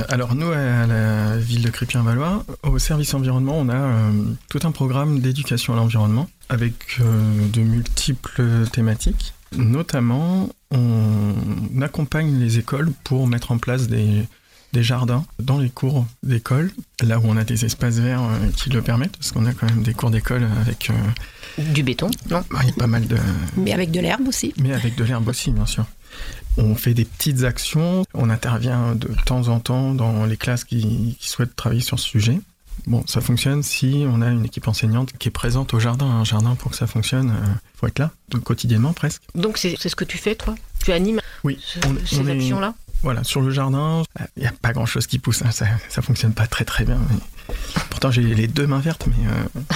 Alors nous, à la ville de Crépy-en-Valois, au service environnement, on a tout un programme d'éducation à l'environnement avec de multiples thématiques. Notamment, on accompagne les écoles pour mettre en place des jardins dans les cours d'école, là où on a des espaces verts qui le permettent, parce qu'on a quand même des cours d'école avec... Du béton, non ? Il y a pas mal de... Mais avec de l'herbe aussi. Mais avec de l'herbe aussi, bien sûr. On fait des petites actions, on intervient de temps en temps dans les classes qui souhaitent travailler sur ce sujet. Bon, ça fonctionne si on a une équipe enseignante qui est présente au jardin. Un jardin, pour que ça fonctionne, faut être là, quotidiennement presque. Donc c'est ce que tu fais, toi ? Tu animes ces actions-là ? Voilà, sur le jardin, il n'y a pas grand-chose qui pousse. Hein, ça fonctionne pas très très bien. Mais... Pourtant, j'ai les 2 mains vertes, mais...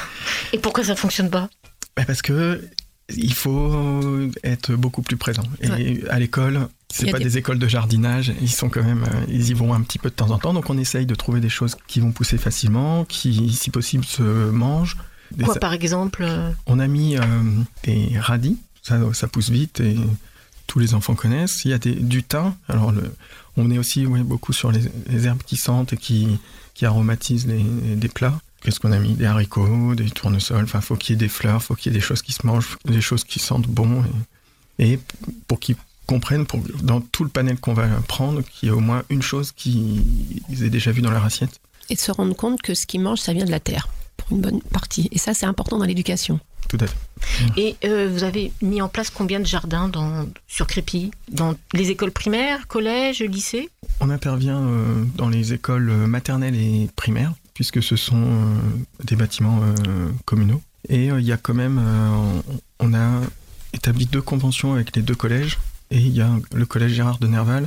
Et pourquoi ça fonctionne pas ? Parce que il faut être beaucoup plus présent. Et à l'école, c'est pas des écoles de jardinage. Ils sont quand même, ils y vont un petit peu de temps en temps. Donc on essaye de trouver des choses qui vont pousser facilement, qui, si possible, se mangent. Quoi, par exemple ? On a mis des radis. Ça pousse vite et tous les enfants connaissent. Il y a du thym. Alors on est aussi beaucoup sur les herbes qui sentent et qui aromatisent des plats. Qu'est-ce qu'on a mis ? Des haricots, des tournesols, enfin, faut qu'il y ait des fleurs, faut qu'il y ait des choses qui se mangent, des choses qui sentent bon. Et pour qu'ils comprennent, dans tout le panel qu'on va prendre, qu'il y ait au moins une chose qu'ils aient déjà vue dans leur assiette. Et de se rendre compte que ce qu'ils mangent, ça vient de la terre, pour une bonne partie. Et ça, c'est important dans l'éducation. Tout à fait. Et vous avez mis en place combien de jardins sur Crépy ? Dans les écoles primaires, collèges, lycées ? On intervient dans les écoles maternelles et primaires, puisque ce sont des bâtiments communaux. Et il y a quand même, on a établi 2 conventions avec les 2 collèges, et il y a le collège Gérard de Nerval,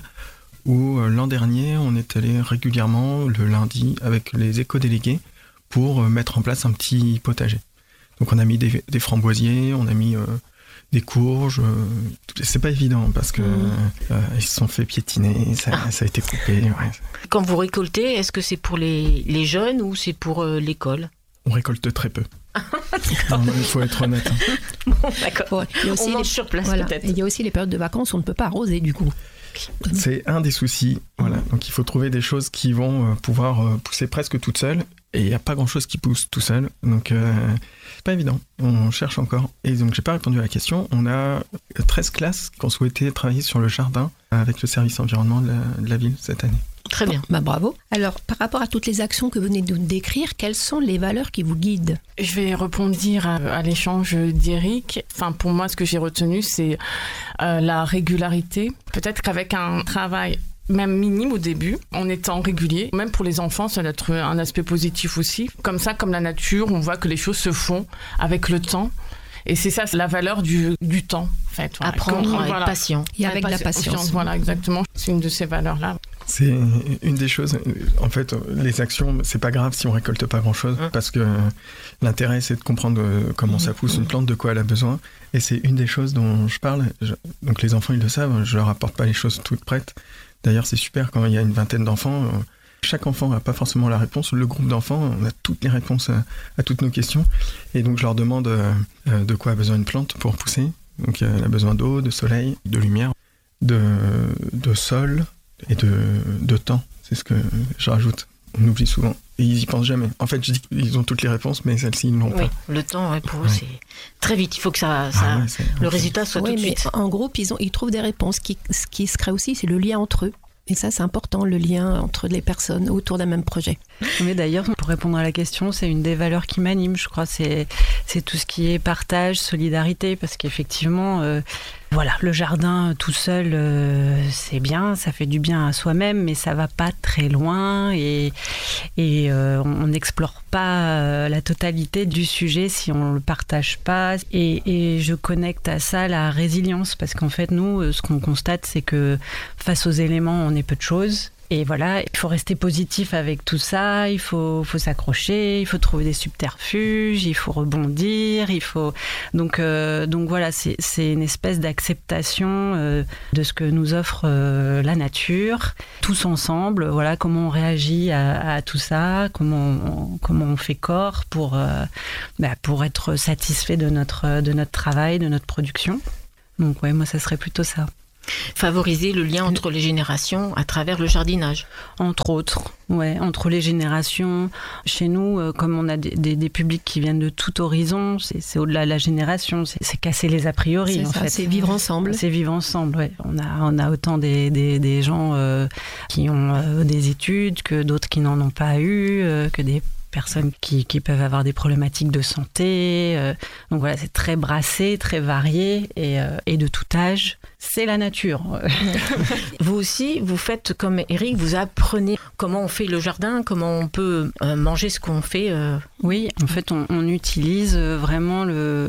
où l'an dernier, on est allé régulièrement, le lundi, avec les éco-délégués, pour mettre en place un petit potager. Donc on a mis des framboisiers, on a mis des courges. C'est pas évident, parce que ils se sont fait piétiner, ça a été coupé. Ouais. Quand vous récoltez, est-ce que c'est pour les jeunes ou c'est pour l'école ? On récolte très peu. Il faut être honnête. Bon, d'accord. Ouais, il y a aussi on mange sur place, peut-être. Et il y a aussi les périodes de vacances où on ne peut pas arroser, du coup. C'est un des soucis. Voilà. Donc il faut trouver des choses qui vont pouvoir pousser presque toutes seules. Et il n'y a pas grand-chose qui pousse tout seul. Donc c'est pas évident. On cherche encore. Et donc j'ai pas répondu à la question. On a 13 classes qui ont souhaité travailler sur le jardin avec le service environnement de la ville cette année. Très bien. Bravo. Alors, par rapport à toutes les actions que vous venez de nous décrire, quelles sont les valeurs qui vous guident ? Je vais répondre à l'échange d'Éric. Enfin, pour moi, ce que j'ai retenu, c'est la régularité. Peut-être qu'avec un travail même minime au début, en étant régulier, même pour les enfants, ça doit être un aspect positif aussi. Comme ça, comme la nature, on voit que les choses se font avec le temps. Et c'est ça, c'est la valeur du temps, en fait. Voilà. Apprendre à être patient. Et avec la patience. Voilà, exactement. C'est une de ces valeurs-là. C'est une des choses. En fait, les actions, c'est pas grave si on récolte pas grand-chose, parce que l'intérêt, c'est de comprendre comment ça pousse une plante, de quoi elle a besoin. Et c'est une des choses dont je parle. Donc les enfants, ils le savent, je leur apporte pas les choses toutes prêtes. D'ailleurs, c'est super quand il y a une vingtaine d'enfants. Chaque enfant n'a pas forcément la réponse. Le groupe d'enfants, on a toutes les réponses à toutes nos questions. Et donc, je leur demande de quoi a besoin une plante pour pousser. Donc, elle a besoin d'eau, de soleil, de lumière, de sol et de temps. C'est ce que je rajoute. On oublie souvent. Et ils y pensent jamais. En fait, je dis qu'ils ont toutes les réponses, mais celles-ci, ils ne l'ont pas. Le temps, pour eux, c'est très vite. Il faut que le résultat soit tout de suite. En groupe, ils trouvent des réponses. Ce qui se crée aussi, c'est le lien entre eux. Et ça, c'est important, le lien entre les personnes autour d'un même projet. Mais d'ailleurs, pour répondre à la question, c'est une des valeurs qui m'anime, je crois. C'est tout ce qui est partage, solidarité, parce qu'effectivement, le jardin tout seul, c'est bien, ça fait du bien à soi-même, mais ça va pas très loin et on n'explore pas la totalité du sujet si on le partage pas. Et je connecte à ça la résilience, parce qu'en fait, nous, ce qu'on constate, c'est que face aux éléments, on est peu de choses. Et voilà, il faut rester positif avec tout ça, il faut s'accrocher, il faut trouver des subterfuges, il faut rebondir, donc voilà, c'est une espèce d'acceptation de ce que nous offre la nature, tous ensemble. Voilà, comment on réagit à tout ça, comment on fait corps pour être satisfait de notre travail, de notre production. Donc moi, ça serait plutôt ça. Favoriser le lien entre les générations à travers le jardinage. Entre autres, ouais, entre les générations. Chez nous, comme on a des publics qui viennent de tout horizon, c'est au-delà de la génération, c'est casser les a priori. C'est en ça, fait. c'est vivre ensemble. C'est vivre ensemble, ouais. On a autant des gens qui ont des études que d'autres qui n'en ont pas eu, que des personnes qui peuvent avoir des problématiques de santé. Donc voilà, c'est très brassé, très varié et de tout âge. C'est la nature. Vous aussi, vous faites comme Eric, vous apprenez comment on fait le jardin, comment on peut manger ce qu'on fait. Oui, en fait, on utilise vraiment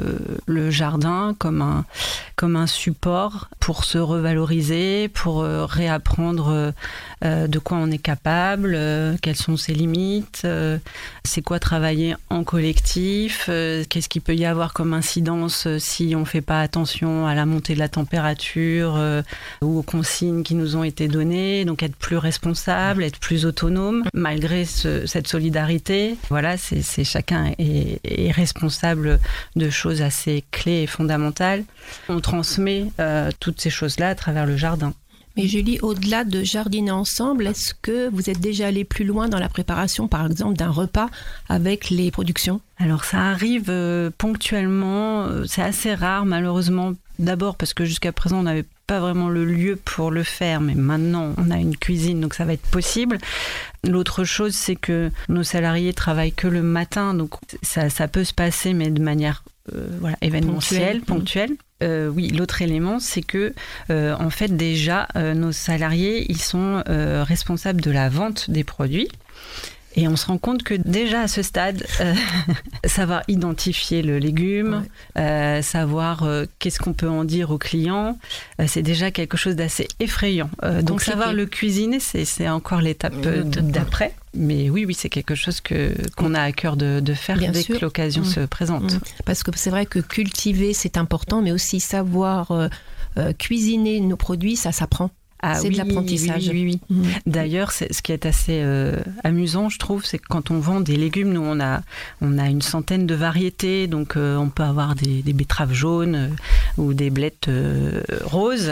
le jardin comme un support pour se revaloriser, pour réapprendre de quoi on est capable, quelles sont ses limites, c'est quoi travailler en collectif, qu'est-ce qu'il peut y avoir comme incidence si on ne fait pas attention à la montée de la température ou aux consignes qui nous ont été données, donc être plus responsable, être plus autonome, malgré cette solidarité. Voilà, c'est chacun est responsable de choses assez clés et fondamentales. On transmet toutes ces choses-là à travers le jardin. Mais Julie, au-delà de jardiner ensemble, est-ce que vous êtes déjà allé plus loin dans la préparation, par exemple, d'un repas avec les productions ? Alors ça arrive ponctuellement, c'est assez rare malheureusement. D'abord parce que jusqu'à présent on n'avait pas vraiment le lieu pour le faire, mais maintenant on a une cuisine donc ça va être possible. L'autre chose c'est que nos salariés travaillent que le matin, donc ça peut se passer mais de manière événementielle, ponctuelle. Oui, l'autre élément, c'est que en fait déjà nos salariés ils sont responsables de la vente des produits. Et on se rend compte que déjà à ce stade, savoir identifier le légume, savoir qu'est-ce qu'on peut en dire aux clients, c'est déjà quelque chose d'assez effrayant. Donc savoir le cuisiner, c'est encore l'étape d'après. Mais oui, c'est quelque chose qu'on a à cœur de faire dès que l'occasion se présente. Parce que c'est vrai que cultiver, c'est important, mais aussi savoir cuisiner nos produits, ça s'apprend. C'est de l'apprentissage. Oui. D'ailleurs, ce qui est assez amusant, je trouve, c'est que quand on vend des légumes, nous, on a une centaine de variétés. Donc, on peut avoir des betteraves jaunes ou des blettes roses.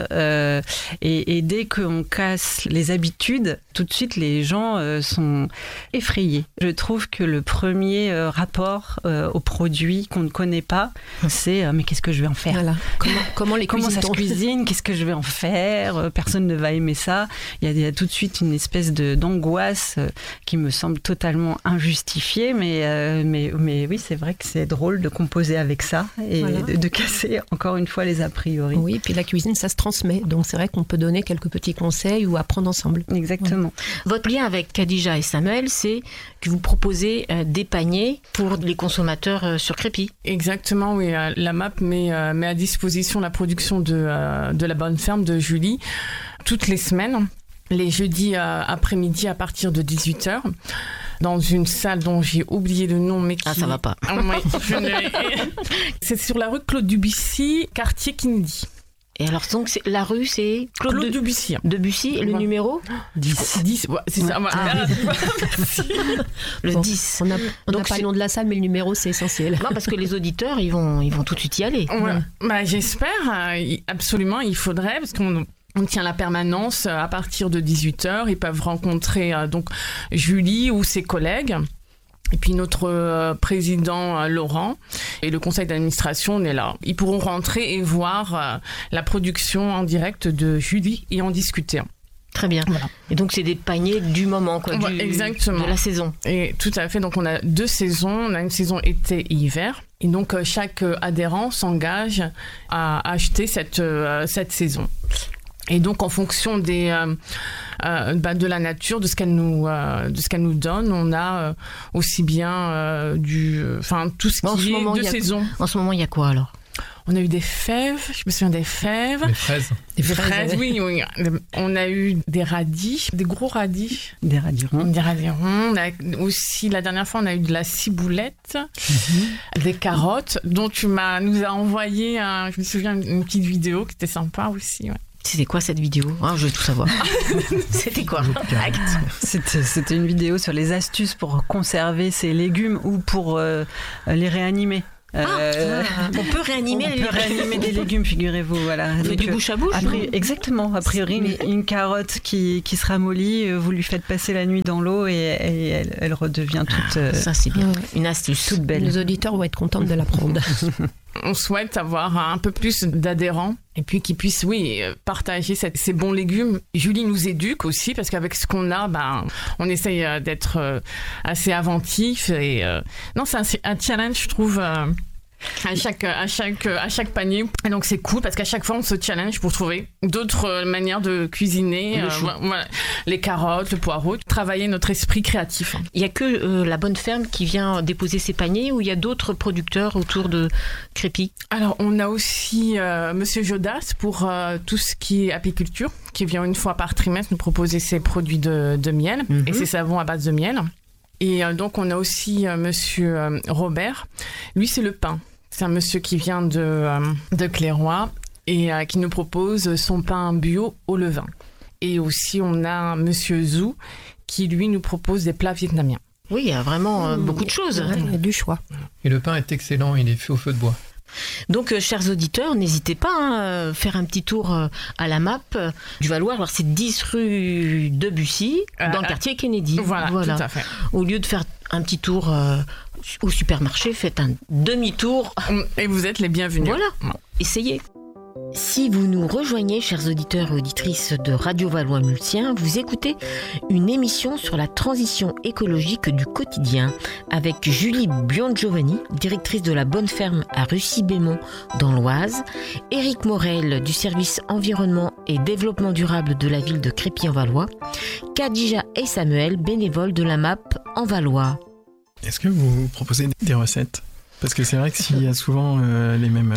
Et dès qu'on casse les habitudes, tout de suite, les gens sont effrayés. Je trouve que le premier rapport aux produits qu'on ne connaît pas, c'est mais qu'est-ce que je vais en faire ? Voilà. Comment ça se cuisine ? Qu'est-ce que je vais en faire ? Personne ne va aimer ça. Il y a tout de suite une espèce d'angoisse qui me semble totalement injustifiée, mais oui, c'est vrai que c'est drôle de composer avec ça et de casser encore une fois les a priori. Oui, puis la cuisine, ça se transmet, donc c'est vrai qu'on peut donner quelques petits conseils ou apprendre ensemble. Exactement. Votre lien avec Khadija et Samuel, c'est que vous proposez des paniers pour les consommateurs sur Crépy. Exactement, oui. La MAP met à disposition la production de la Bonne Ferme de Julie toutes les semaines, les jeudis après-midi à partir de 18h, dans une salle dont j'ai oublié le nom. Mais ça va pas. C'est sur la rue Claude Debussy, quartier Kennedy. Et alors, donc, la rue, c'est Claude Debussy. Debussy, et le numéro 10. Ouais, c'est ça. Le 10. On n'a pas le nom de la salle, mais le numéro, c'est essentiel. Non, parce que les auditeurs, ils vont tout de suite y aller. Ouais. J'espère. Absolument, il faudrait, parce qu'on tient la permanence à partir de 18h. Ils peuvent rencontrer donc Julie ou ses collègues. Et puis notre président Laurent et le conseil d'administration, on est là. Ils pourront rentrer et voir la production en direct de Julie et en discuter. Très bien. Voilà. Et donc c'est des paniers du moment, quoi, exactement. De la saison. Et tout à fait. Donc on a 2 saisons. On a une saison été et hiver. Et donc chaque adhérent s'engage à acheter cette saison. Et donc, en fonction de la nature, de ce qu'elle nous donne, on a aussi bien tout ce qui est de saison. En ce moment, il y a quoi alors ? On a eu des fèves, je me souviens des fèves. Des fraises. Des fraises, oui. On a eu des radis, des gros radis. Des radis ronds. On a aussi, la dernière fois, on a eu de la ciboulette, des carottes, dont tu nous as envoyé, je me souviens, une petite vidéo qui était sympa aussi, ouais. C'était quoi cette vidéo ? Je veux tout savoir. C'était quoi ? C'était une vidéo sur les astuces pour conserver ses légumes ou pour les réanimer. On peut réanimer des légumes, figurez-vous. Voilà. Du bouche à bouche. Exactement. A priori, une carotte qui se ramollit, vous lui faites passer la nuit dans l'eau et elle redevient toute. Ça, c'est bien. Une astuce toute belle. Les auditeurs vont être contents de l'apprendre. On souhaite avoir un peu plus d'adhérents et puis qu'ils puissent, partager ces bons légumes. Julie nous éduque aussi parce qu'avec ce qu'on a, on essaye d'être assez inventif. Non, c'est un challenge, je trouve. À chaque panier. Et donc c'est cool parce qu'à chaque fois on se challenge pour trouver d'autres manières de cuisiner, les carottes, le poireau, travailler notre esprit créatif. Il n'y a que la Bonne Ferme qui vient déposer ses paniers ou il y a d'autres producteurs autour de Crépy? Alors on a aussi Monsieur Jodas pour tout ce qui est apiculture, qui vient une fois par trimestre nous proposer ses produits de miel et ses savons à base de miel. Et donc on a aussi Monsieur Robert, lui c'est le pain. C'est un monsieur qui vient de Clairoy et qui nous propose son pain bio au levain. Et aussi on a Monsieur Zhou qui lui nous propose des plats vietnamiens. Oui, il y a vraiment beaucoup de choses. Il y a du choix. Et le pain est excellent, il est fait au feu de bois. Donc, chers auditeurs, n'hésitez pas à faire un petit tour à la map du Valois. Alors, c'est 10 rue Debussy, dans le quartier Kennedy. Voilà, tout à fait. Au lieu de faire un petit tour au supermarché, faites un demi-tour. Et vous êtes les bienvenus. Voilà, essayez. Si vous nous rejoignez, chers auditeurs et auditrices de Radio Valois-Multiens, vous écoutez une émission sur la transition écologique du quotidien avec Julie Biongiovanni, directrice de la Bonne Ferme à Russy-Bémont dans l'Oise, Éric Morel du service environnement et développement durable de la ville de Crépy-en-Valois, Khadija et Samuel, bénévoles de la MAP en Valois. Est-ce que vous proposez des recettes ? Parce que c'est vrai que s'il y a souvent les mêmes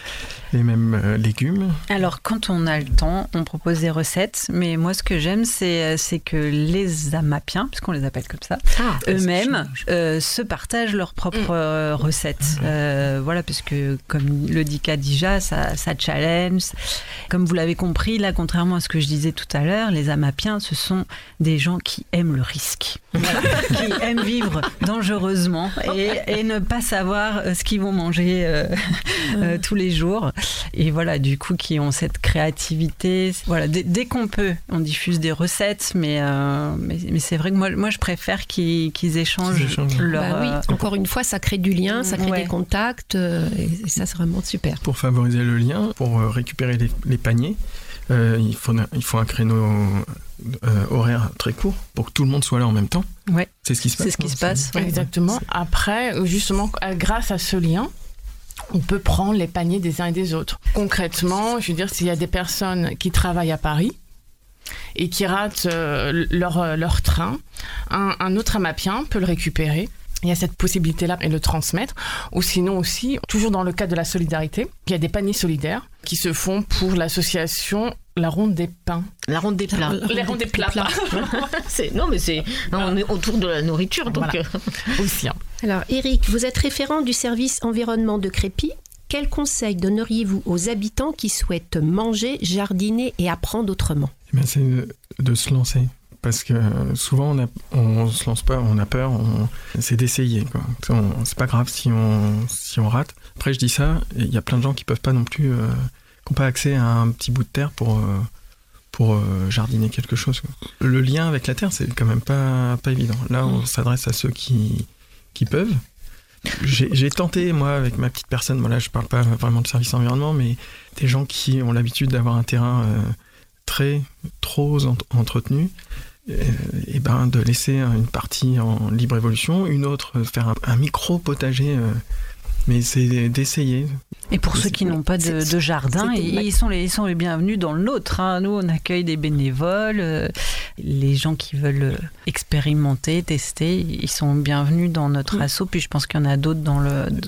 légumes. Alors, quand on a le temps, on propose des recettes. Mais moi, ce que j'aime, c'est que les Amapiens, puisqu'on les appelle comme ça, eux-mêmes se partagent leurs propres recettes. Voilà, parce que, comme le dit Khadija, ça challenge. Comme vous l'avez compris, là, contrairement à ce que je disais tout à l'heure, les Amapiens, ce sont des gens qui aiment le risque. Voilà, qui aiment vivre dangereusement et ne pas savoir ce qu'ils vont manger tous les jours. Et voilà, du coup, qui ont cette créativité. Voilà, dès qu'on peut, on diffuse des recettes, mais c'est vrai que moi je préfère qu'ils échangent leur... oui, encore une fois, ça crée du lien, ça crée des contacts, et ça, c'est vraiment super. Pour favoriser le lien, pour récupérer les paniers, il faut un créneau horaire très court pour que tout le monde soit là en même temps. Ouais. C'est ce qui se passe. C'est ce qui se passe. Exactement. Après, justement, grâce à ce lien, on peut prendre les paniers des uns et des autres. Concrètement, je veux dire, s'il y a des personnes qui travaillent à Paris et qui ratent leur train, un autre Amapien peut le récupérer. Il y a cette possibilité-là et le transmettre. Ou sinon aussi, toujours dans le cadre de la solidarité, il y a des paniers solidaires qui se font pour l'association La Ronde des Pains. La Ronde des Plats. Les Rondes des Plats. On est autour de la nourriture. Donc voilà. Aussi. Alors, Éric, vous êtes référent du service environnement de Crépy. Quels conseils donneriez-vous aux habitants qui souhaitent manger, jardiner et apprendre autrement ? C'est de se lancer. Parce que souvent, on se lance pas, on a peur, c'est d'essayer, quoi. C'est pas grave si on rate. Après, je dis ça, il y a plein de gens qui peuvent pas non plus, qui n'ont pas accès à un petit bout de terre pour jardiner quelque chose, quoi. Le lien avec la terre, c'est quand même pas évident. Là, on s'adresse à ceux qui peuvent. J'ai tenté, moi, avec ma petite personne, voilà, je parle pas vraiment de service environnement, mais des gens qui ont l'habitude d'avoir un terrain trop entretenu, et de laisser une partie en libre évolution, une autre faire un micro potager, mais c'est d'essayer. Et pour ceux qui n'ont pas de jardin, ils sont les bienvenus dans le nôtre, hein. Nous, on accueille des bénévoles, les gens qui veulent expérimenter, tester, ils sont bienvenus dans notre asso. Puis je pense qu'il y en a d'autres dans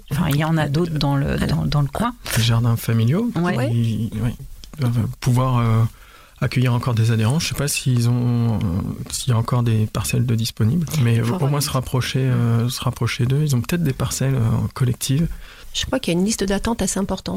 le coin. Les jardins familiaux, ils doivent pouvoir accueillir encore des adhérents. Je ne sais pas s'il y a encore des parcelles de disponibles, mais au moins se rapprocher d'eux. Ils ont peut-être des parcelles collectives. Je crois qu'il y a une liste d'attente assez importante. Ah oui.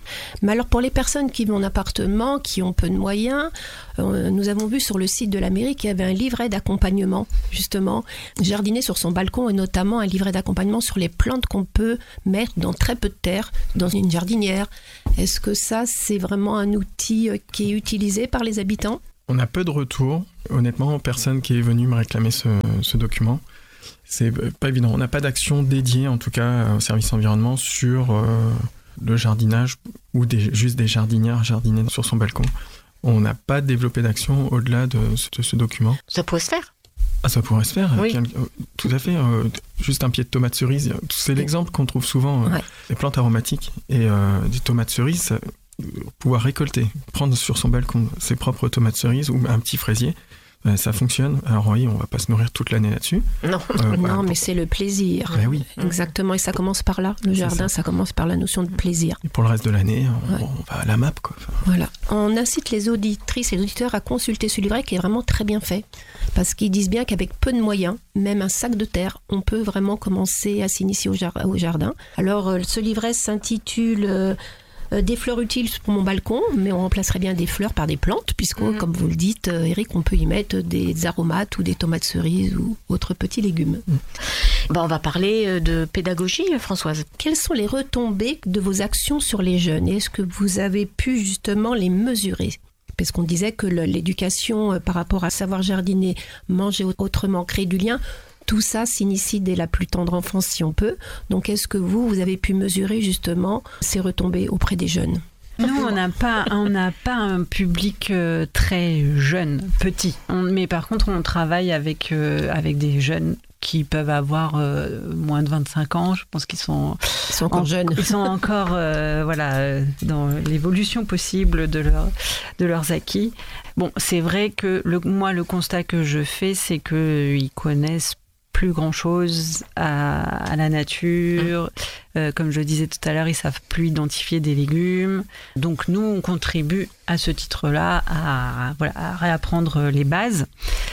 Mais alors pour les personnes qui vivent en appartement, qui ont peu de moyens, nous avons vu sur le site de la mairie qu'il y avait un livret d'accompagnement, justement, jardiner sur son balcon, et notamment un livret d'accompagnement sur les plantes qu'on peut mettre dans très peu de terre, dans une jardinière. Est-ce que ça, c'est vraiment un outil qui est utilisé par les habitants ? On a peu de retours. Honnêtement, personne qui est venu me réclamer ce document. C'est pas évident. On n'a pas d'action dédiée, en tout cas, au service environnement sur le jardinage ou juste des jardinières jardiner sur son balcon. On n'a pas développé d'action au-delà de ce document. Ça pourrait se faire. Ah, ça pourrait se faire, oui. Tout à fait. Juste un pied de tomate cerise, c'est l'exemple qu'on trouve souvent, des plantes aromatiques. Et des tomates cerises, pouvoir récolter, prendre sur son balcon ses propres tomates cerises ou un petit fraisier, ça fonctionne. Alors oui, on va pas se nourrir toute l'année là-dessus. Non, non, mais c'est le plaisir. Ben oui. Exactement, et ça commence par là. Le jardin, ça commence par la notion de plaisir. Et pour le reste de l'année, on va à la map, quoi. Voilà. On incite les auditrices et les auditeurs à consulter ce livret qui est vraiment très bien fait. Parce qu'ils disent bien qu'avec peu de moyens, même un sac de terre, on peut vraiment commencer à s'initier au jardin. Alors, ce livret s'intitule... des fleurs utiles pour mon balcon, mais on remplacerait bien des fleurs par des plantes, puisque, comme vous le dites, Eric, on peut y mettre des aromates ou des tomates cerises ou autres petits légumes. On va parler de pédagogie, Françoise. Quelles sont les retombées de vos actions sur les jeunes ? Est-ce que vous avez pu justement les mesurer ? Parce qu'on disait que l'éducation par rapport à savoir jardiner, manger autrement, créer du lien, tout ça s'initie dès la plus tendre enfance, si on peut. Donc, est-ce que vous avez pu mesurer justement ces retombées auprès des jeunes ? Nous, on n'a pas un public très jeune, petit. Mais par contre, on travaille avec des jeunes qui peuvent avoir moins de 25 ans. Je pense qu'ils sont encore jeunes. Ils sont encore dans l'évolution possible de leurs acquis. Bon, c'est vrai que moi, le constat que je fais, c'est qu'ils connaissent plus grand-chose à la nature. Comme je le disais tout à l'heure, ils savent plus identifier des légumes. Donc nous, on contribue à ce titre-là à réapprendre les bases.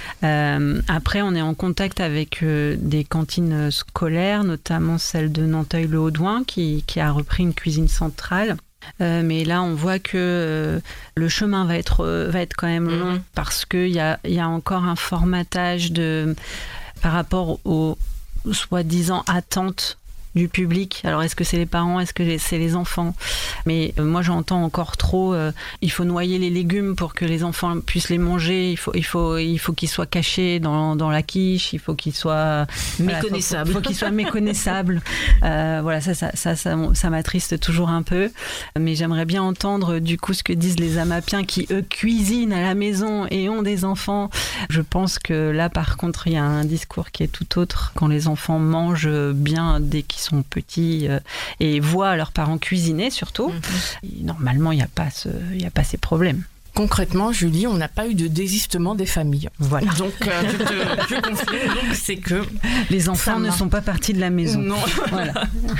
Après, on est en contact avec des cantines scolaires, notamment celle de Nanteuil-le-Haudouin, qui a repris une cuisine centrale. Mais là, on voit que le chemin va être quand même long, parce qu'il y a encore un formatage par rapport aux soi-disant attentes du public. Alors, est-ce que c'est les parents? Est-ce que c'est les enfants? Mais moi, j'entends encore trop il faut noyer les légumes pour que les enfants puissent les manger. Il faut qu'ils soient cachés dans la quiche. Il faut qu'ils soient méconnaissables. Il faut qu'ils soient méconnaissables. Voilà, ça m'attriste toujours un peu. Mais j'aimerais bien entendre du coup ce que disent les Amapiens qui, eux, cuisinent à la maison et ont des enfants. Je pense que là, par contre, il y a un discours qui est tout autre. Quand les enfants mangent bien dès qu'ils sont petits et voient leurs parents cuisiner surtout, normalement il n'y a pas ces problèmes. Concrètement, Julie, on n'a pas eu de désistement des familles. Voilà. Donc, je confirme, c'est que les enfants ne sont pas partis de la maison. Non. Voilà.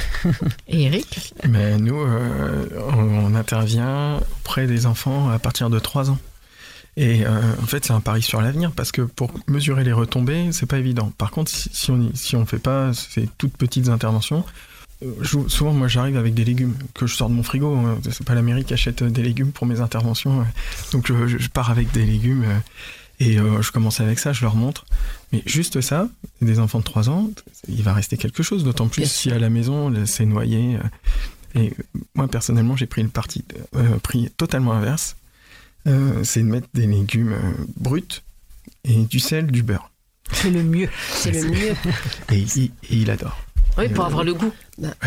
Et Eric ? Mais nous, on intervient auprès des enfants à partir de 3 ans. Et en fait, c'est un pari sur l'avenir, parce que pour mesurer les retombées, c'est pas évident. Par contre, si on fait pas ces toutes petites interventions, souvent, moi, j'arrive avec des légumes que je sors de mon frigo. C'est pas la mairie qui achète des légumes pour mes interventions. Donc, je pars avec des légumes et je commence avec ça, je leur montre. Mais juste ça, des enfants de 3 ans, il va rester quelque chose, d'autant plus si à la maison, c'est noyé. Et moi, personnellement, j'ai pris le parti totalement inverse. C'est de mettre des légumes bruts et du sel, du beurre. C'est le mieux. C'est le mieux. Et il adore. Oui, pour avoir le goût.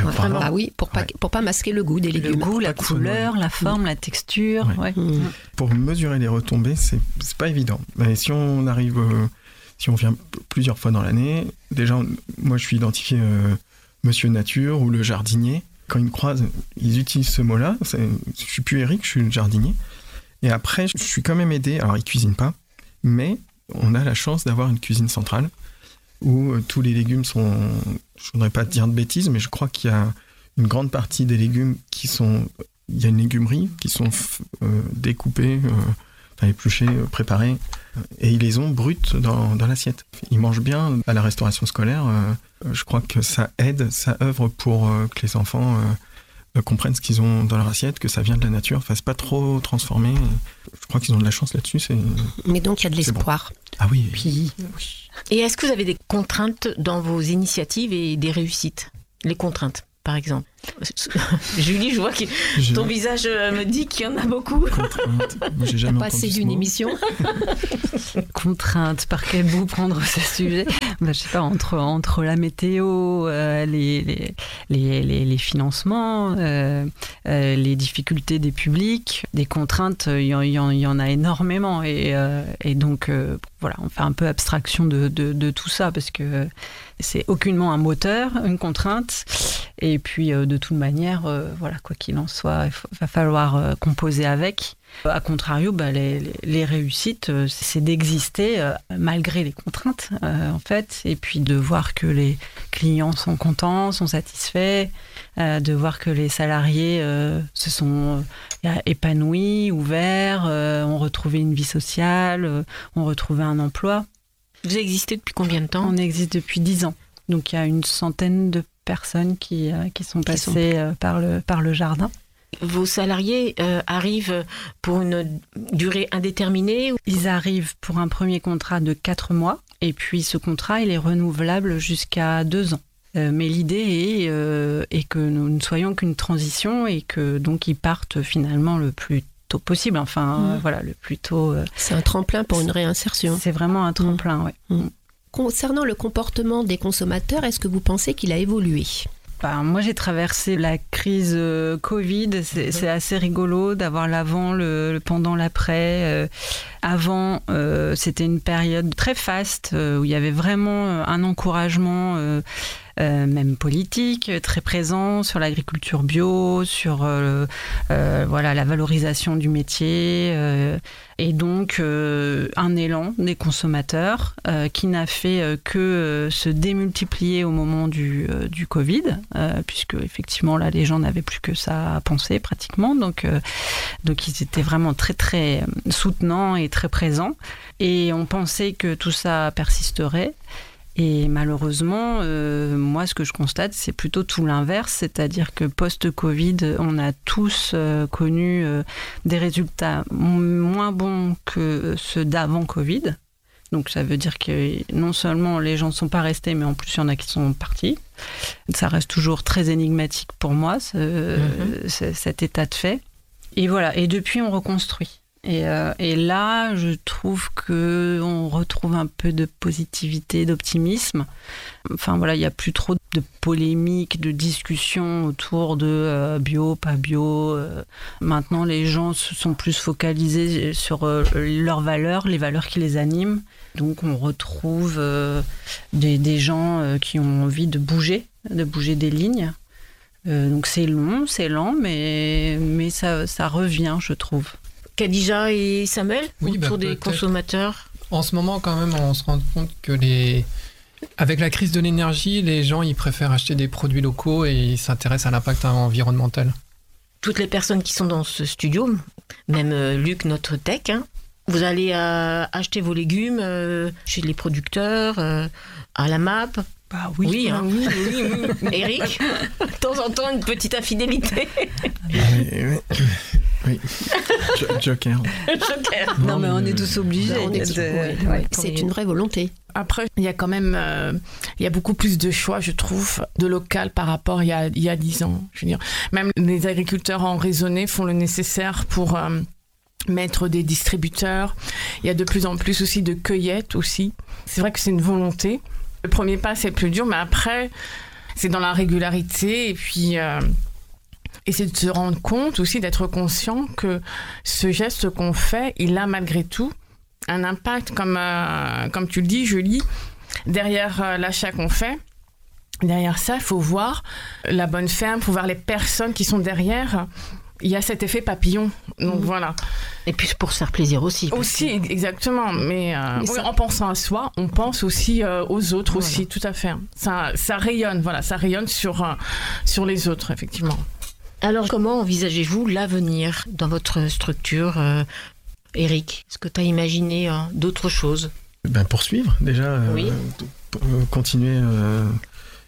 Pour pas masquer le goût des légumes. Le goût, la couleur, la forme, la texture. Ouais. Pour mesurer les retombées, c'est pas évident. Mais si on vient plusieurs fois dans l'année, déjà, moi je suis identifié Monsieur Nature ou le jardinier. Quand ils me croisent, ils utilisent ce mot-là. Je suis plus Eric, je suis le jardinier. Et après, je suis quand même aidé. Alors, ils cuisinent pas, mais on a la chance d'avoir une cuisine centrale où tous les légumes sont... Je voudrais pas dire de bêtises, mais je crois qu'il y a une grande partie des légumes qui sont... Il y a une légumerie qui sont découpés, épluchés, préparés, et ils les ont brutes dans l'assiette. Ils mangent bien à la restauration scolaire. Je crois que ça aide, ça œuvre pour que les enfants comprennent ce qu'ils ont dans leur assiette, que ça vient de la nature, fassent pas trop transformer. Je crois qu'ils ont de la chance là-dessus. Mais donc il y a de l'espoir. Bon. Ah oui. Puis... Et est-ce que vous avez des contraintes dans vos initiatives et des réussites ? Les contraintes, par exemple. Julie, je vois que ton visage me dit qu'il y en a beaucoup. Contraintes. Moi, j'ai jamais passé d'une émission. Contraintes, par quel bout prendre ce sujet ? Je sais pas, entre la météo, les financements, les difficultés des publics, des contraintes, il y en a énormément. Et donc, voilà, on fait un peu abstraction de tout ça parce que c'est aucunement un moteur, une contrainte. Et puis, de toute manière, voilà, quoi qu'il en soit, il va falloir composer avec. A contrario, les réussites, c'est d'exister malgré les contraintes, en fait, et puis de voir que les clients sont contents, sont satisfaits, de voir que les salariés se sont épanouis, ouverts, ont retrouvé une vie sociale, ont retrouvé un emploi. Vous existez depuis combien de temps ? On existe depuis 10 ans. Donc il y a une centaine de personnes qui sont passées par le jardin. Vos salariés arrivent pour une durée indéterminée ? Ils arrivent pour un premier contrat de 4 mois et puis ce contrat il est renouvelable jusqu'à 2 ans. Mais l'idée est que nous ne soyons qu'une transition et que donc ils partent finalement le plus tôt possible. Enfin voilà, le plus tôt. C'est un tremplin pour une réinsertion. C'est vraiment un tremplin, oui. Concernant le comportement des consommateurs, est-ce que vous pensez qu'il a évolué ? Moi, j'ai traversé la crise Covid. C'est assez rigolo d'avoir l'avant, le pendant, l'après. Avant, c'était une période très faste où il y avait vraiment un encouragement, même politique, très présent sur l'agriculture bio, sur voilà, la valorisation du métier. Et donc, un élan des consommateurs qui n'a fait que se démultiplier au moment du Covid, puisque effectivement, là, les gens n'avaient plus que ça à penser pratiquement. Donc ils étaient vraiment très, très soutenants et très présents. Et on pensait que tout ça persisterait. Et malheureusement, moi, ce que je constate, c'est plutôt tout l'inverse, c'est-à-dire que post-Covid, on a tous connu des résultats moins bons que ceux d'avant Covid. Donc ça veut dire que non seulement les gens ne sont pas restés, mais en plus il y en a qui sont partis. Ça reste toujours très énigmatique pour moi, cet état de fait. Et voilà, et depuis on reconstruit. Et là, je trouve qu'on retrouve un peu de positivité, d'optimisme. Enfin voilà, il n'y a plus trop de polémiques, de discussions autour de bio, pas bio. Maintenant, les gens se sont plus focalisés sur leurs valeurs, les valeurs qui les animent. Donc on retrouve des gens qui ont envie de bouger des lignes. Donc c'est long, c'est lent, mais ça revient, je trouve. Khadija et Samuel, autour des peut-être. Consommateurs. En ce moment, quand même, on se rend compte que avec la crise de l'énergie, les gens ils préfèrent acheter des produits locaux et ils s'intéressent à l'impact environnemental. Toutes les personnes qui sont dans ce studio, même Luc, notre tech, vous allez acheter vos légumes chez les producteurs, à la MAP. Bah oui. Oui. Eric, de temps en temps, une petite infidélité. Oui. Joker. Non, mais on est tous obligés. C'est une vraie volonté. Après, il y a quand même il y a beaucoup plus de choix, je trouve, de local par rapport il y a 10 ans. Je veux dire, même les agriculteurs en raisonné font le nécessaire pour mettre des distributeurs. Il y a de plus en plus aussi de cueillettes aussi. C'est vrai que c'est une volonté. Le premier pas, c'est plus dur, mais après, c'est dans la régularité et puis essayer de se rendre compte aussi, d'être conscient que ce geste qu'on fait, il a malgré tout un impact, comme tu le dis, Julie, derrière l'achat qu'on fait. Derrière ça, il faut voir la bonne ferme, il faut voir les personnes qui sont derrière. Il y a cet effet papillon, donc voilà. Et puis pour se faire plaisir aussi. Aussi, exactement. Mais en pensant à soi, on pense aussi aux autres aussi, tout à fait. Ça rayonne, voilà, ça rayonne sur les autres, effectivement. Alors, comment envisagez-vous l'avenir dans votre structure, Eric ? Est-ce que tu as imaginé d'autres choses ? Poursuivre, déjà. Oui. Continuer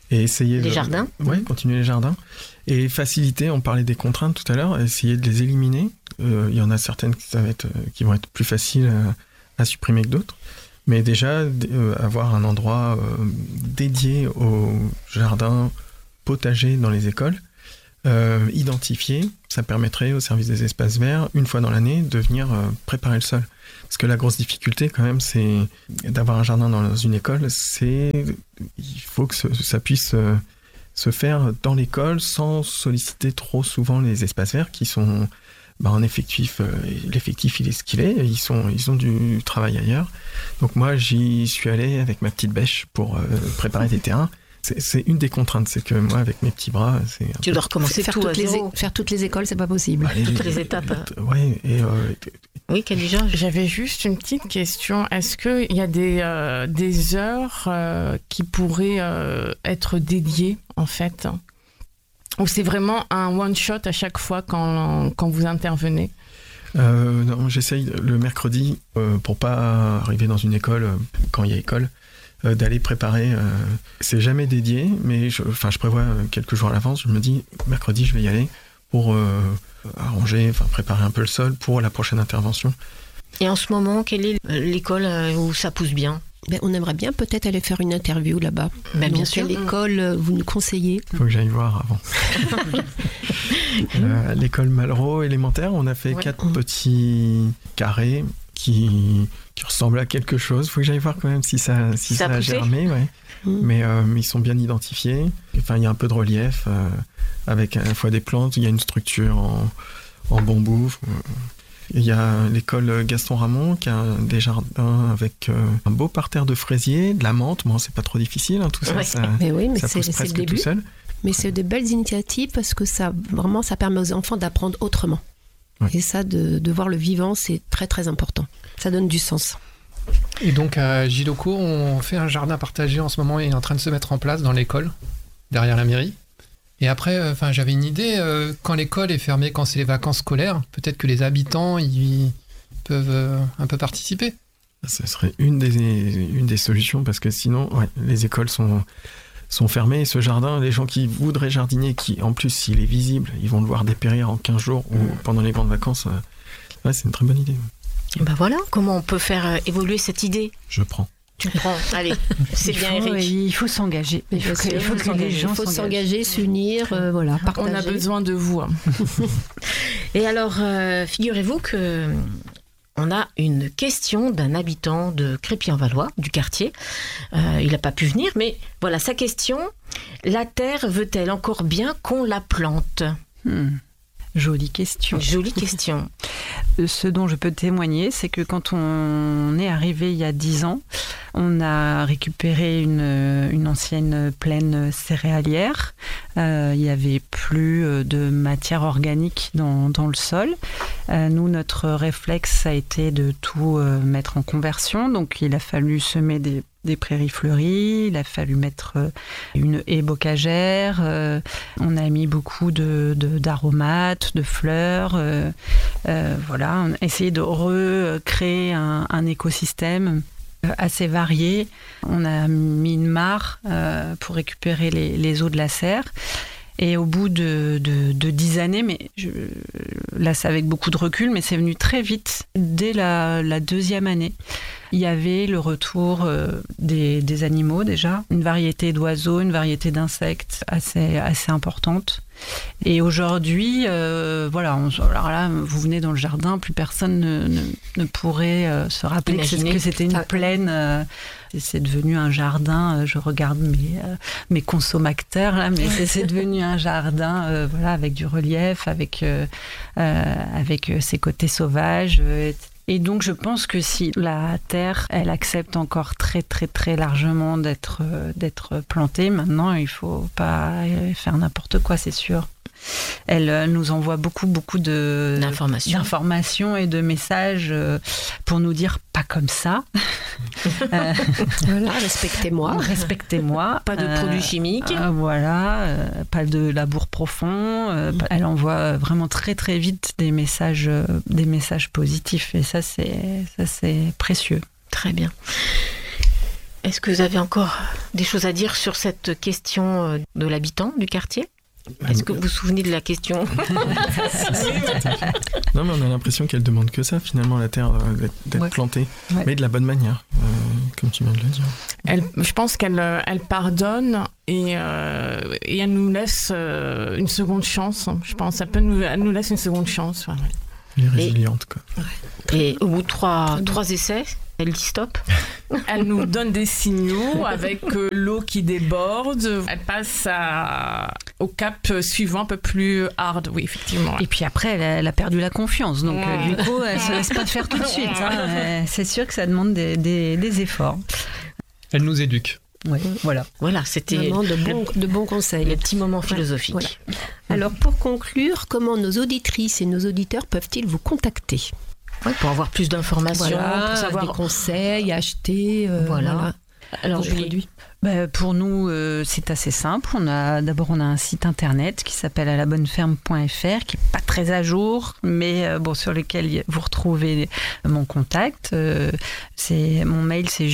Et essayer les jardins. Oui, continuer les jardins. Et faciliter, on parlait des contraintes tout à l'heure, essayer de les éliminer. Il y en a certaines qui vont être plus faciles à supprimer que d'autres. Mais déjà, avoir un endroit dédié aux jardins potagers dans les écoles, identifié, ça permettrait au service des espaces verts, une fois dans l'année, de venir préparer le sol. Parce que la grosse difficulté, quand même, c'est d'avoir un jardin dans une école, il faut que ça puisse se faire dans l'école sans solliciter trop souvent les espaces verts qui sont en effectif. L'effectif, il est ce qu'il est. Ils ont du travail ailleurs. Donc moi, j'y suis allé avec ma petite bêche pour préparer des terrains. C'est une des contraintes, c'est que moi, avec mes petits bras, tu dois recommencer tout à zéro. Faire toutes les écoles, c'est pas possible. Toutes les étapes. Ouais. Oui, Khadija, j'avais juste une petite question. Est-ce qu'il y a des heures qui pourraient être dédiées, en fait, ou c'est vraiment un one-shot à chaque fois quand vous intervenez? Non, j'essaye le mercredi, pour pas arriver dans une école quand il y a école, d'aller préparer. C'est jamais dédié, mais je prévois quelques jours à l'avance. Je me dis, mercredi, je vais y aller pour préparer un peu le sol pour la prochaine intervention. Et en ce moment, quelle est l'école où ça pousse bien? On aimerait bien peut-être aller faire une interview là-bas. Bien sûr. Quelle école vous nous conseillez? Il faut que j'aille voir avant. L'école Malraux élémentaire, on a fait 4 petits carrés qui ressemblent à quelque chose. Il faut que j'aille voir quand même si ça a germé. Ouais. Mais ils sont bien identifiés. Enfin, il y a un peu de relief avec à la fois des plantes, il y a une structure en bambou. Il y a l'école Gaston Ramon qui a des jardins avec un beau parterre de fraisiers, de la menthe. Bon, c'est pas trop difficile, tout ça. Mais ça pousse presque le début. tout seul. Mais c'est des belles initiatives parce que ça permet aux enfants d'apprendre autrement. Ouais. Et ça, de voir le vivant, c'est très très important. Ça donne du sens. Et donc à Giloco, on fait un jardin partagé en ce moment et est en train de se mettre en place dans l'école, derrière la mairie. Et après, j'avais une idée, quand l'école est fermée, quand c'est les vacances scolaires, peut-être que les habitants ils peuvent un peu participer. Ça serait une des solutions, parce que sinon, les écoles sont fermées. Et ce jardin, les gens qui voudraient jardiner, qui en plus, s'il est visible, ils vont le voir dépérir en 15 jours ou pendant les grandes vacances. C'est une très bonne idée. Voilà, comment on peut faire évoluer cette idée? Je prends. Tu prends, allez, c'est bien Eric. Il faut s'engager. Il faut que les gens s'engager, s'unir, partager. On a besoin de vous. Et alors, figurez-vous que on a une question d'un habitant de Crépy-en-Valois, du quartier. Il n'a pas pu venir, mais voilà sa question. La terre veut-elle encore bien qu'on la plante? Jolie question. Jolie question. Ce dont je peux témoigner, c'est que quand on est arrivé il y a 10 ans, on a récupéré une ancienne plaine céréalière. Il n'y avait plus de matière organique dans le sol. Nous, notre réflexe a été de tout mettre en conversion. Donc, il a fallu semer des prairies fleuries, il a fallu mettre une haie bocagère, on a mis beaucoup d'aromates, de fleurs, on a essayé de recréer un écosystème assez varié. On a mis une mare pour récupérer les eaux de la serre. Et au bout de 10 années, là c'est avec beaucoup de recul, mais c'est venu très vite, dès la 2e année. Il y avait le retour des animaux déjà, une variété d'oiseaux, une variété d'insectes assez importante. Et aujourd'hui, alors là, vous venez dans le jardin, plus personne ne pourrait se rappeler que c'était une plaine. C'est devenu un jardin, je regarde mes consommateurs là, mais c'est devenu un jardin avec du relief, avec ses côtés sauvages, etc. Et donc, je pense que si la terre, elle accepte encore très, très, très largement d'être plantée, maintenant, il ne faut pas faire n'importe quoi, c'est sûr. Elle nous envoie beaucoup d'informations et de messages pour nous dire pas comme ça. Respectez-moi. Pas de produits chimiques. Pas de labour profond. Elle envoie vraiment très très vite des messages positifs et ça c'est précieux. Très bien. Est-ce que vous avez encore Des choses à dire sur cette question de l'habitant du quartier ? Est-ce que vous vous souvenez de la question ? Non, mais on a l'impression qu'elle demande que ça, finalement, la terre, d'être plantée, mais de la bonne manière, comme tu viens de le dire. Je pense qu'elle pardonne et elle nous laisse une seconde chance. Je pense elle nous laisse une seconde chance. Ouais. Elle est résiliente, quoi. Et au bout de trois essais, elle dit stop. Elle nous donne des signaux avec l'eau qui déborde. Elle passe au cap suivant, un peu plus hard, oui, effectivement. Et puis après, elle a perdu la confiance. Donc, du coup, elle ne se laisse pas faire tout de suite. Hein. C'est sûr que ça demande des efforts. Elle nous éduque. Oui, voilà. Voilà, c'était de bons conseils. Le petit moment philosophique. Voilà. Alors, pour conclure, comment nos auditrices et nos auditeurs peuvent-ils vous contacter ? Oui, pour avoir plus d'informations, pour savoir des conseils, acheter. Voilà. Alors, Julie. Pour nous, c'est assez simple. On a un site internet qui s'appelle alabonneferme.fr, qui n'est pas très à jour, mais sur lequel vous retrouvez mon contact. Mon mail, c'est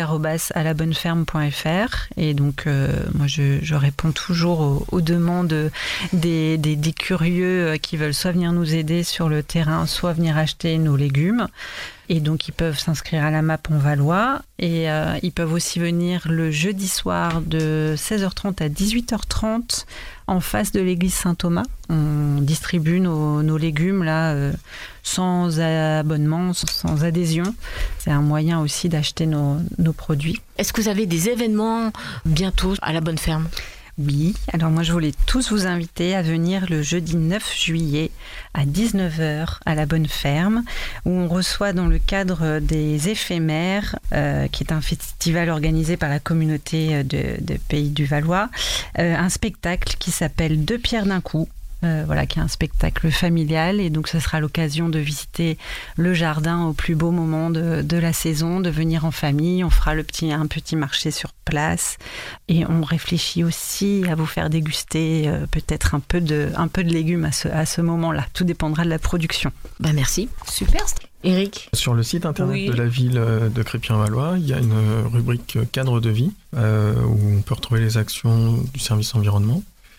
julie@alabonneferme.fr. Et donc, moi, je réponds toujours aux demandes des curieux qui veulent soit venir nous aider sur le terrain, soit venir acheter nos légumes. Et donc, ils peuvent s'inscrire à la MAP Pont-Valois. Et ils peuvent aussi venir le jeudi soir de 16h30 à 18h30 en face de l'église Saint-Thomas. On distribue nos légumes là, sans abonnement, sans adhésion. C'est un moyen aussi d'acheter nos produits. Est-ce que vous avez des événements bientôt à la Bonne Ferme ? Oui, alors moi je voulais tous vous inviter à venir le jeudi 9 juillet à 19h à la Bonne Ferme, où on reçoit dans le cadre des éphémères, qui est un festival organisé par la communauté de Pays du Valois, un spectacle qui s'appelle Deux pierres d'un coup. Qui est un spectacle familial, et donc ce sera l'occasion de visiter le jardin au plus beau moment de la saison, de venir en famille. On fera un petit marché sur place, et on réfléchit aussi à vous faire déguster peut-être un peu de légumes à ce moment-là. Tout dépendra de la production. Merci. Super. Eric ? Sur le site internet de la ville de Crépy-en-Valois, il y a une rubrique cadre de vie où on peut retrouver les actions du service environnement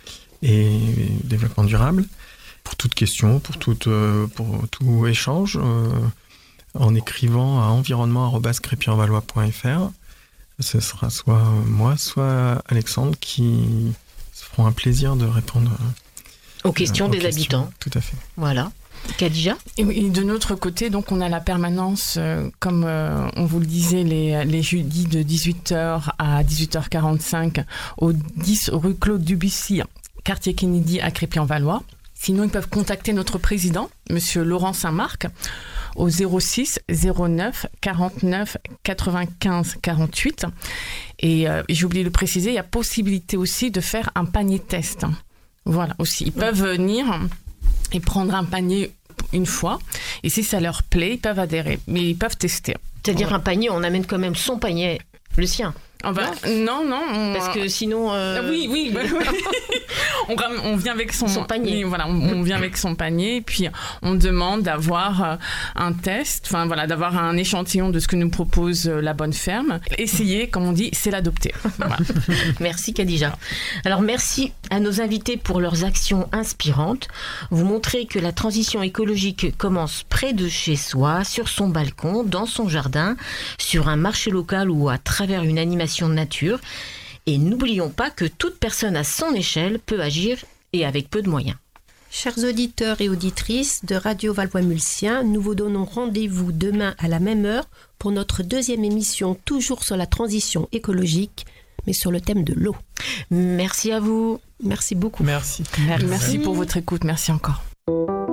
et développement durable. Pour toute question, pour tout échange, en écrivant à environnement@crépy-en-valois.fr, ce sera soit moi, soit Alexandre qui se feront un plaisir de répondre aux questions des habitants. Tout à fait. Voilà. Khadija ? Et de notre côté, donc, on a la permanence, comme on vous le disait, les jeudis de 18h à 18h45 au 10 rue Claude Dubussy, quartier Kennedy à Crépy-en-Valois. Sinon, ils peuvent contacter notre président, monsieur Laurent Saint-Marc, au 06 09 49 95 48. Et j'ai oublié de préciser, il y a possibilité aussi de faire un panier test. Voilà, aussi. Ils peuvent venir et prendre un panier une fois. Et si ça leur plaît, ils peuvent adhérer. Mais ils peuvent tester. C'est-à-dire un panier, on amène quand même son panier, le sien. Non. Parce que sinon... Oui. On vient avec son panier. Voilà, on vient avec son panier, et puis on demande d'avoir un test, d'avoir un échantillon de ce que nous propose la Bonne Ferme. Essayer, comme on dit, c'est l'adopter. Voilà. Merci Khadija. Alors merci à nos invités pour leurs actions inspirantes. Vous montrez que la transition écologique commence près de chez soi, sur son balcon, dans son jardin, sur un marché local ou à travers une animation de nature. Et n'oublions pas que toute personne à son échelle peut agir, et avec peu de moyens. Chers auditeurs et auditrices de Radio Valois-Mulsien, nous vous donnons rendez-vous demain à la même heure pour notre deuxième émission, toujours sur la transition écologique, mais sur le thème de l'eau. Merci à vous. Merci beaucoup. Merci pour votre écoute. Merci encore.